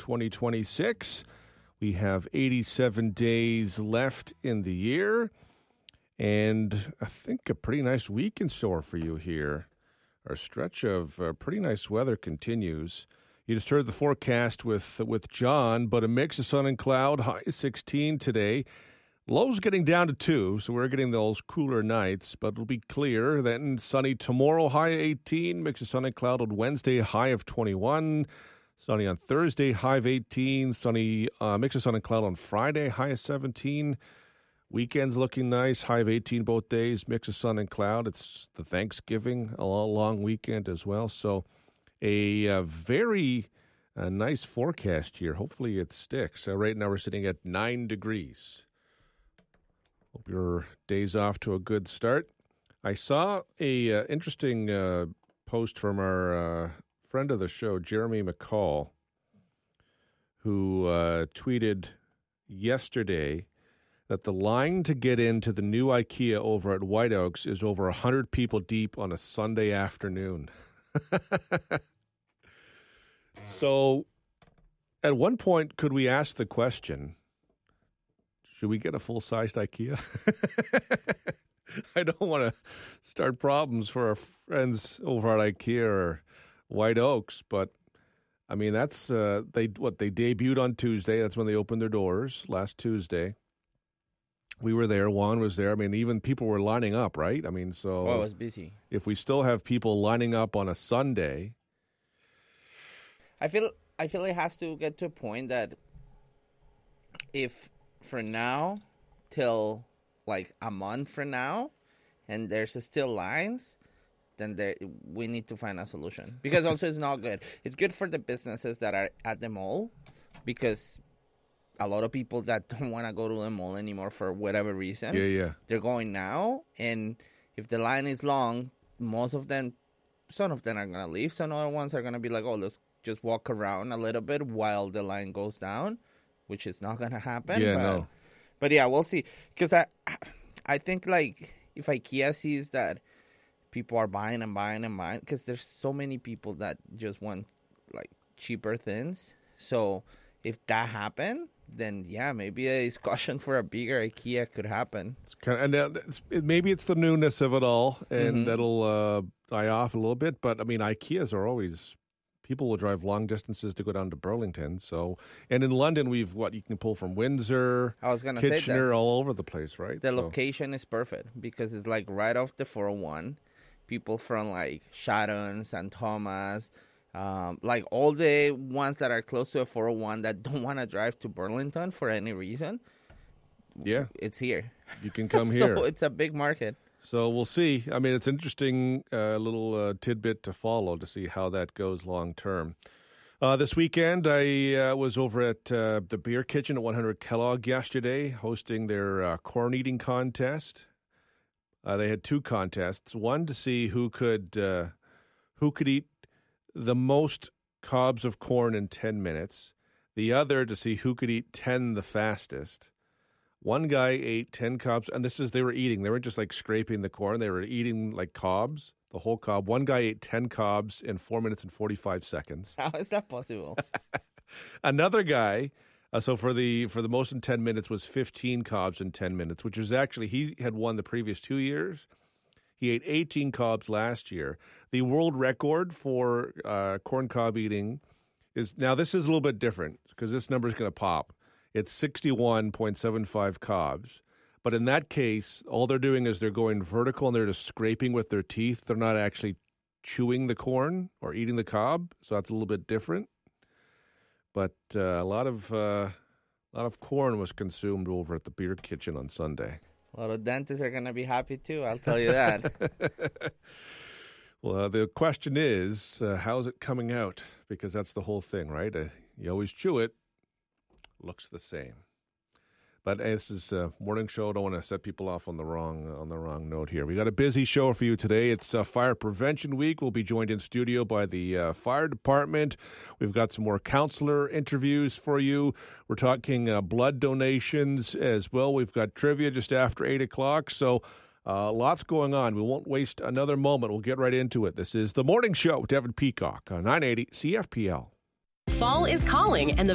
2026. We have 87 days left in the year, and I think a pretty nice week in store for you here. Our stretch of pretty nice weather continues. You just heard the forecast with John, but a mix of sun and cloud, high 16 today. Lows getting down to 2, so we're getting those cooler nights, but it'll be clear. Then sunny tomorrow, high 18. Mix of sun and cloud on Wednesday, high of 21. Sunny on Thursday, high of 18. Sunny, mix of sun and cloud on Friday, high of 17. Weekend's looking nice, high of 18 both days. Mix of sun and cloud. It's the Thanksgiving, a long weekend as well. So a very nice forecast here. Hopefully it sticks. Right now we're sitting at 9 degrees. Hope your day's off to a good start. I saw a interesting post from our friend of the show, Jeremy McCall, who tweeted yesterday that the line to get into the new IKEA over at White Oaks is over 100 people deep on a Sunday afternoon. So at one point, could we ask the question, should we get a full-sized IKEA? I don't want to start problems for our friends over at IKEA or White Oaks, but I mean that's they debuted on Tuesday. That's when they opened their doors last Tuesday. We were there. Juan was there. I mean, even people were lining up, right? I mean, so it was busy. If we still have people lining up on a Sunday, I feel it has to get to a point that if for now till like a month from now, and there's still lines, then we need to find a solution. Because also it's not good. It's good for the businesses that are at the mall, because a lot of people that don't want to go to the mall anymore for whatever reason, they're going now. And if the line is long, some of them are going to leave. Some other ones are going to be like, oh, let's just walk around a little bit while the line goes down, which is not going to happen. But yeah, we'll see. Because I think like if IKEA sees that people are buying and buying and buying, because there's so many people that just want like cheaper things. So if that happened, then yeah, maybe a discussion for a bigger IKEA could happen. It's kind of, maybe it's the newness of it all, and that'll die off a little bit. But I mean, IKEAs are always, people will drive long distances to go down to Burlington. So, and in London, you can pull from Windsor, I was gonna Kitchener, say that. all over the place, right? The location is perfect because it's like right off the 401. People from like Sharon, St. Thomas, like all the ones that are close to a 401 that don't want to drive to Burlington for any reason. Yeah. It's here. You can come here. So it's a big market. So we'll see. I mean, it's an interesting little tidbit to follow to see how that goes long term. This weekend, I was over at the Beer Kitchen at 100 Kellogg yesterday, hosting their corn eating contest. They had two contests. One to see who could eat the most cobs of corn in 10 minutes. The other to see who could eat 10 the fastest. One guy ate 10 cobs, and they were eating. They weren't just like scraping the corn. They were eating like cobs, the whole cob. One guy ate 10 cobs in 4 minutes and 45 seconds. How is that possible? Another guy, so for the most in 10 minutes was 15 cobs in 10 minutes, which is actually, he had won the previous 2 years. He ate 18 cobs last year. The world record for corn cob eating is, now this is a little bit different because this number is going to pop. It's 61.75 cobs. But in that case, all they're doing is they're going vertical and they're just scraping with their teeth. They're not actually chewing the corn or eating the cob, so that's a little bit different. But a lot of corn was consumed over at the Beer Kitchen on Sunday. A lot of dentists are going to be happy too, I'll tell you that. Well, the question is, how's it coming out? Because that's the whole thing, right? You always chew it. Looks the same. But this is a morning show. Don't want to set people off on the wrong note here. We got a busy show for you today. It's Fire Prevention Week. We'll be joined in studio by the fire department. We've got some more counselor interviews for you. We're talking blood donations as well. We've got trivia just after 8 o'clock. So lots going on. We won't waste another moment. We'll get right into it. This is The Morning Show with Devin Peacock on 980 CFPL. Fall is calling, and the